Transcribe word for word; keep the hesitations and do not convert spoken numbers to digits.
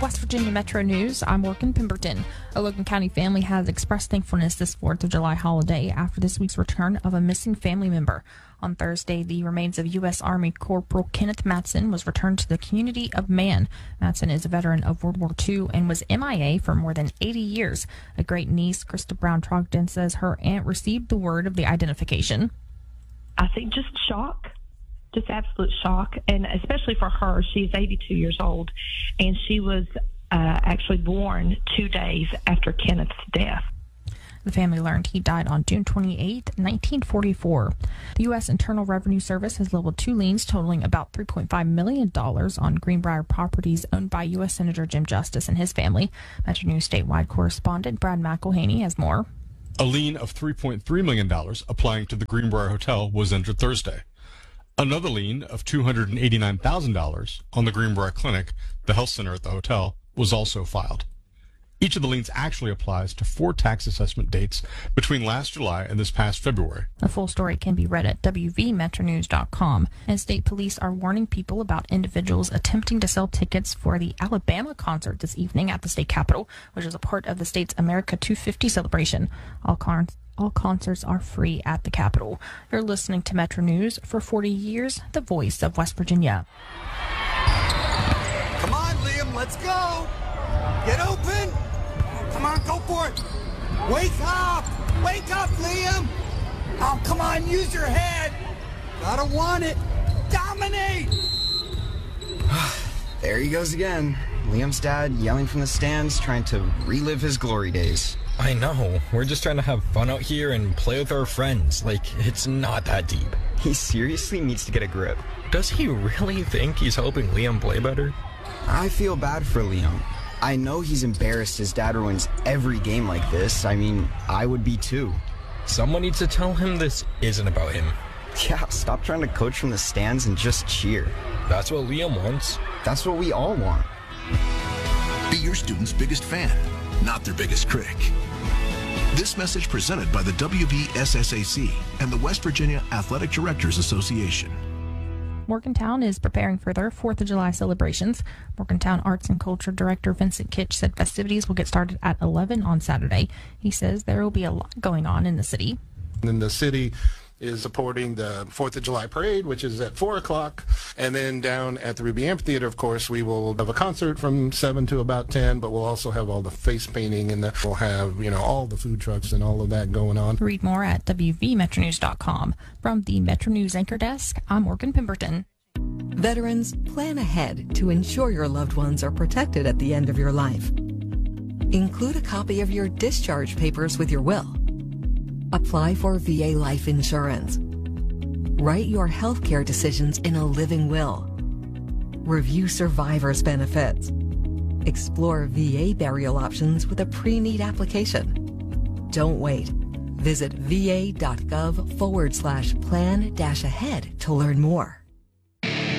West Virginia Metro News, I'm Morgan Pemberton. A Logan County family has expressed thankfulness this fourth of July holiday after this week's return of a missing family member. On Thursday, the remains of U S Army Corporal Kenneth Matson was returned to the community of Man. Matson is a veteran of World War Two and was M I A for more than eighty years. A great niece, Krista Brown Trogdon, says her aunt received the word of the identification. I think just shock. Just absolute shock, and especially for her. She's eighty-two years old, and she was uh, actually born two days after Kenneth's death. The family learned he died on June twenty-eighth, nineteen forty-four. The U S Internal Revenue Service has leveled two liens totaling about three point five million dollars on Greenbrier properties owned by U S Senator Jim Justice and his family. Metro News statewide correspondent Brad McElhaney has more. A lien of three point three million dollars applying to the Greenbrier Hotel was entered Thursday. Another lien of two hundred eighty-nine thousand dollars on the Greenbrier Clinic, the health center at the hotel, was also filed. Each of the liens actually applies to four tax assessment dates between last July and this past February. The full story can be read at W V metro news dot com. And state police are warning people about individuals attempting to sell tickets for the Alabama concert this evening at the state capitol, which is a part of the state's America two fifty celebration. All con- All concerts are free at the Capitol. You're listening to Metro News. For forty years, the voice of West Virginia. Come on, Liam, let's go. Get open. Come on, go for it. Wake up. Wake up, Liam. Oh, come on, use your head. Gotta want it. Dominate. There he goes again. Liam's dad yelling from the stands, trying to relive his glory days. I know. We're just trying to have fun out here and play with our friends. Like, it's not that deep. He seriously needs to get a grip. Does he really think he's helping Liam play better? I feel bad for Liam. I know he's embarrassed his dad ruins every game like this. I mean, I would be too. Someone needs to tell him this isn't about him. Yeah, stop trying to coach from the stands and just cheer. That's what Liam wants. That's what we all want. Be your student's biggest fan, not their biggest critic. This message presented by the W V S S A C and the West Virginia Athletic Directors Association. Morgantown is preparing for their fourth of July celebrations. Morgantown Arts and Culture Director Vincent Kitch said festivities will get started at eleven on Saturday. He says there will be a lot going on in the city. In the city is supporting the fourth of July parade, which is at four o'clock. And then down at the Ruby Amphitheater, of course, we will have a concert from seven to about ten, but we'll also have all the face painting, and the, we'll have, you know, all the food trucks and all of that going on. Read more at W V metro news dot com. From the Metro News Anchor Desk, I'm Morgan Pemberton. Veterans, plan ahead to ensure your loved ones are protected at the end of your life. Include a copy of your discharge papers with your will. Apply for V A life insurance. Write your health care decisions in a living will. Review survivor's benefits. Explore V A burial options with a pre-need application. Don't wait. Visit va.gov forward slash plan dash ahead to learn more.